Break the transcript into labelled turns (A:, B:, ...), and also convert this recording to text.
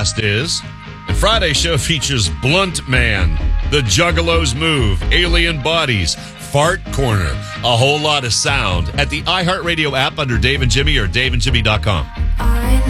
A: podcast is. And Friday's show features Blunt Man, The Juggalos Move, Alien Bodies, Fart Corner, a whole lot of sound at the iHeartRadio app under Dave and Jimmy or DaveandJimmy.com.